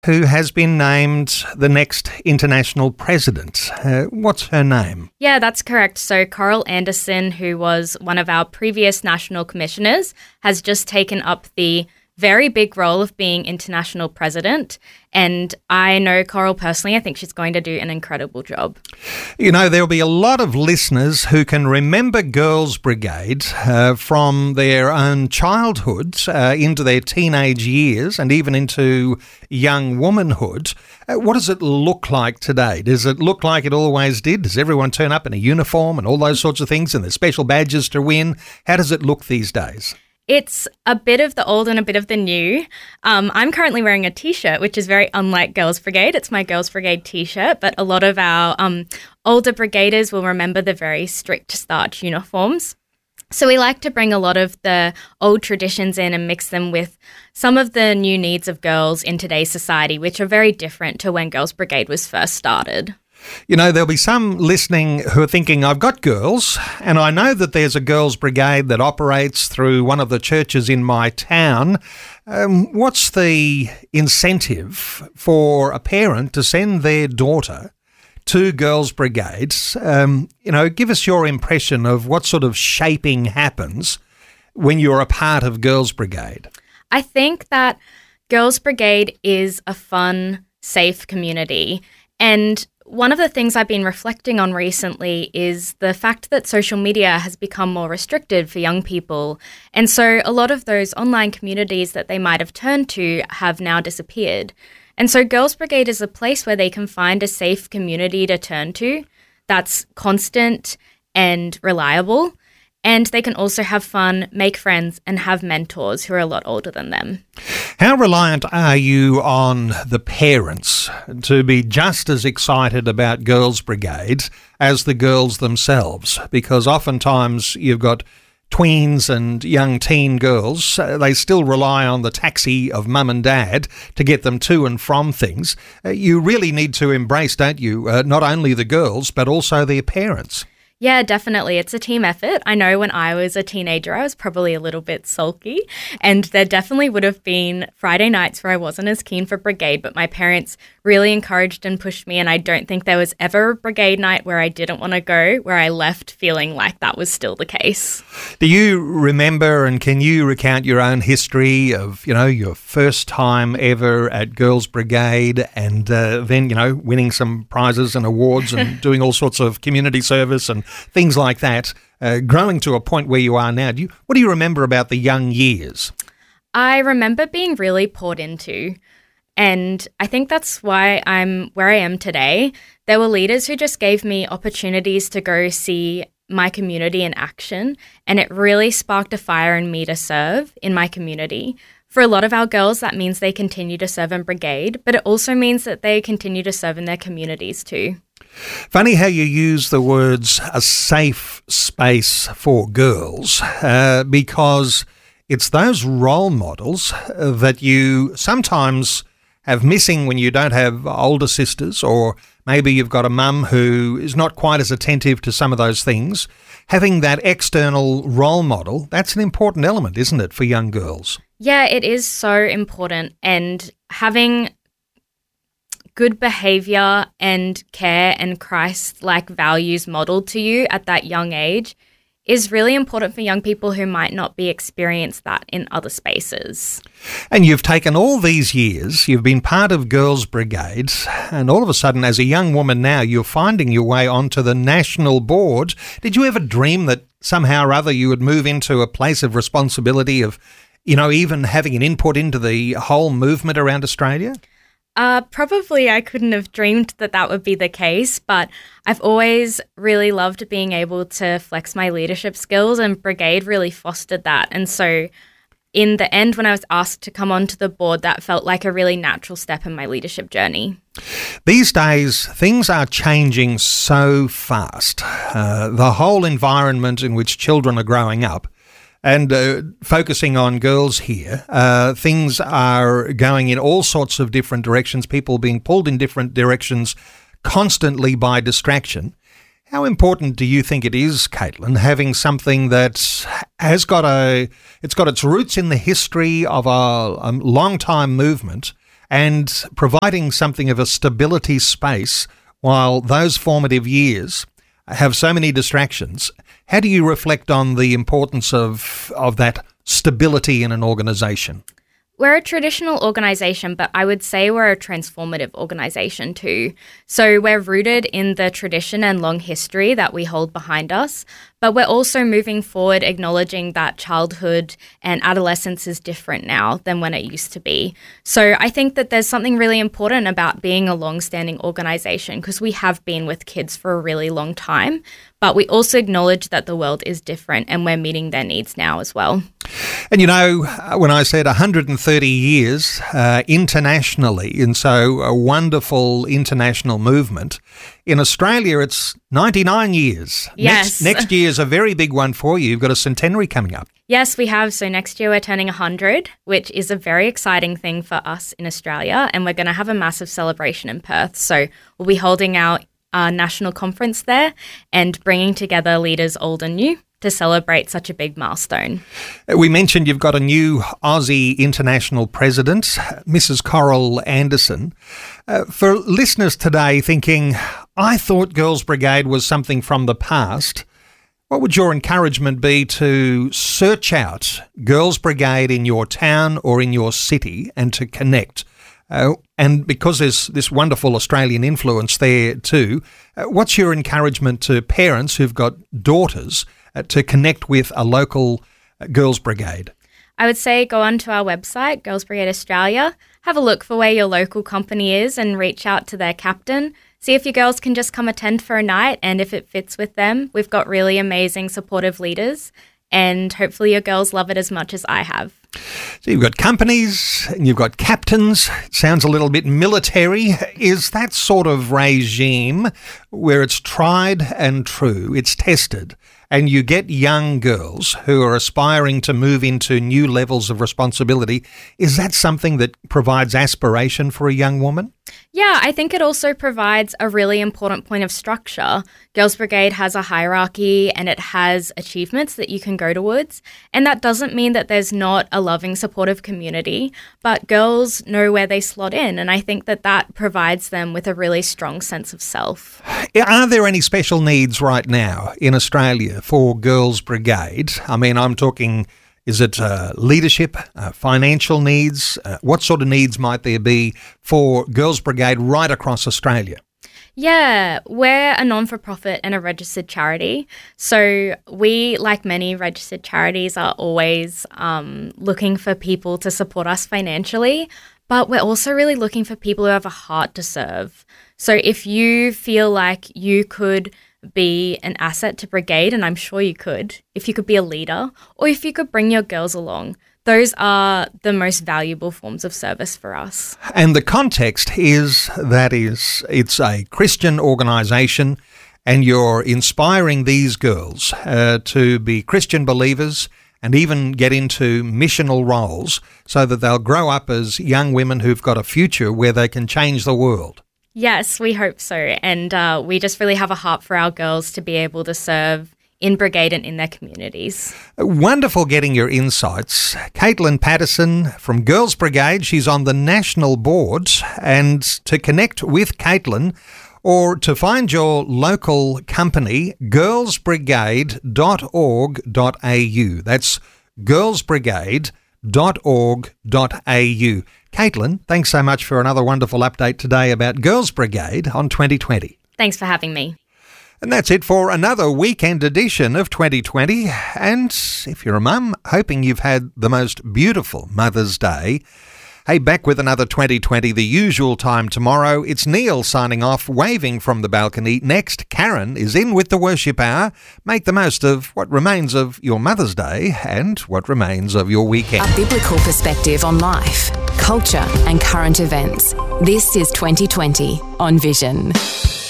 who has been named the next international president. What's her name? Yeah, that's correct. So Coral Anderson, who was one of our previous national commissioners, has just taken up the very big role of being international president. And I know Coral personally. I think she's going to do an incredible job. You know, there'll be a lot of listeners who can remember Girls Brigade from their own childhood into their teenage years and even into young womanhood. What does it look like today? Does it look like it always did? Does everyone turn up in a uniform and all those sorts of things and there's special badges to win? How does it look these days? It's a bit of the old and a bit of the new. I'm currently wearing a T-shirt, which is very unlike Girls Brigade. It's my Girls Brigade T-shirt, but a lot of our older brigaders will remember the very strict starch uniforms. So we like to bring a lot of the old traditions in and mix them with some of the new needs of girls in today's society, which are very different to when Girls Brigade was first started. You know, there'll be some listening who are thinking, I've got girls, and I know that there's a girls' brigade that operates through one of the churches in my town. What's the incentive for a parent to send their daughter to girls' brigades? Give us your impression of what sort of shaping happens when you're a part of Girls' Brigade. I think that Girls' Brigade is a fun, safe community, and one of the things I've been reflecting on recently is the fact that social media has become more restricted for young people. And so a lot of those online communities that they might have turned to have now disappeared. And so Girls Brigade is a place where they can find a safe community to turn to that's constant and reliable. And they can also have fun, make friends, and have mentors who are a lot older than them. How reliant are you on the parents to be just as excited about Girls' Brigades as the girls themselves? Because oftentimes you've got tweens and young teen girls, they still rely on the taxi of mum and dad to get them to and from things. You really need to embrace, don't you, not only the girls but also their parents? Yeah, definitely. It's a team effort. I know when I was a teenager, I was probably a little bit sulky, and there definitely would have been Friday nights where I wasn't as keen for brigade, but my parents really encouraged and pushed me, and I don't think there was ever a brigade night where I didn't want to go, where I left feeling like that was still the case. Do you remember and can you recount your own history of, your first time ever at Girls' Brigade and then, winning some prizes and awards and doing all sorts of community service and things like that, growing to a point where you are now? What do you remember about the young years? I remember being really poured into, and I think that's why I'm where I am today. There were leaders who just gave me opportunities to go see my community in action, and it really sparked a fire in me to serve in my community. For a lot of our girls, that means they continue to serve in brigade, but it also means that they continue to serve in their communities too. Funny how you use the words a safe space for girls, because it's those role models that you sometimes have missing when you don't have older sisters, or maybe you've got a mum who is not quite as attentive to some of those things. Having that external role model, that's an important element, isn't it, for young girls? Yeah, it is so important, and having good behaviour and care and Christ-like values modelled to you at that young age is really important for young people who might not be experienced that in other spaces. And you've taken all these years, you've been part of Girls' Brigade, and all of a sudden as a young woman now, you're finding your way onto the national board. Did you ever dream that somehow or other you would move into a place of responsibility of, even having an input into the whole movement around Australia? Probably I couldn't have dreamed that would be the case, but I've always really loved being able to flex my leadership skills, and Brigade really fostered that. And so in the end, when I was asked to come onto the board, that felt like a really natural step in my leadership journey. These days, things are changing so fast. The whole environment in which children are growing up, and focusing on girls here, things are going in all sorts of different directions, people being pulled in different directions constantly by distraction. How important do you think it is, Caitlin, having something that has got its roots in the history of a long-time movement and providing something of a stability space while those formative years have so many distractions. How do you reflect on the importance of that stability in an organisation? We're a traditional organisation, but I would say we're a transformative organisation too. So we're rooted in the tradition and long history that we hold behind us, but we're also moving forward, acknowledging that childhood and adolescence is different now than when it used to be. So I think that there's something really important about being a long-standing organisation, because we have been with kids for a really long time, but we also acknowledge that the world is different and we're meeting their needs now as well. And you know, when I said 130 years internationally, and so a wonderful international movement, in Australia it's 99 years. Yes. Next year's a very big one for you. You've got a centenary coming up. Yes, we have. So next year we're turning 100, which is a very exciting thing for us in Australia, and we're going to have a massive celebration in Perth. So we'll be holding our national conference there and bringing together leaders old and new to celebrate such a big milestone. We mentioned you've got a new Aussie international president, Mrs. Coral Anderson. For listeners today thinking, I thought Girls Brigade was something from the past, what would your encouragement be to search out Girls Brigade in your town or in your city and to connect? And because there's this wonderful Australian influence there too, what's your encouragement to parents who've got daughters to connect with a local Girls Brigade? I would say go onto our website, Girls Brigade Australia, have a look for where your local company is and reach out to their captain. See if your girls can just come attend for a night, and if it fits with them. We've got really amazing supportive leaders, and hopefully your girls love it as much as I have. So you've got companies and you've got captains. Sounds a little bit military. Is that sort of regime where it's tried and true, it's tested, and you get young girls who are aspiring to move into new levels of responsibility? Is that something that provides aspiration for a young woman? Yeah, I think it also provides a really important point of structure. Girls Brigade has a hierarchy and it has achievements that you can go towards. And that doesn't mean that there's not a loving, supportive community, but girls know where they slot in. And I think that that provides them with a really strong sense of self. Are there any special needs right now in Australia for Girls Brigade? I mean, I'm talking, is it leadership, financial needs? What sort of needs might there be for Girls Brigade right across Australia? Yeah, we're a non-for-profit and a registered charity. So we, like many registered charities, are always looking for people to support us financially, but we're also really looking for people who have a heart to serve. So if you feel like you could be an asset to Brigade, and I'm sure you could, if you could be a leader, or if you could bring your girls along, those are the most valuable forms of service for us. And the context is that it's a Christian organisation, and you're inspiring these girls to be Christian believers and even get into missional roles so that they'll grow up as young women who've got a future where they can change the world. Yes, we hope so. And we just really have a heart for our girls to be able to serve in Brigade and in their communities. Wonderful getting your insights. Caitlin Patterson from Girls Brigade, she's on the national board. And to connect with Caitlin or to find your local company, girlsbrigade.org.au. That's girlsbrigade.org.au. Caitlin, thanks so much for another wonderful update today about Girls Brigade on 2020. Thanks for having me. And that's it for another weekend edition of 2020. And if you're a mum, hoping you've had the most beautiful Mother's Day. Hey, back with another 2020, the usual time tomorrow. It's Neil signing off, waving from the balcony. Next, Karen is in with the Worship Hour. Make the most of what remains of your Mother's Day and what remains of your weekend. A biblical perspective on life, culture and current events. This is 2020 on Vision.